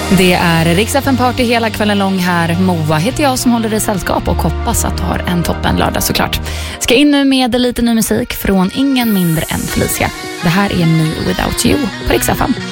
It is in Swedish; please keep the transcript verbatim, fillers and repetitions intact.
Det är Rix F M Party hela kvällen lång här. Moa heter jag som håller dig sällskap och hoppas att du har en toppen lördag såklart. Ska in nu med lite ny musik från ingen mindre än Felicia. Det här är Me Without You på Rix F M.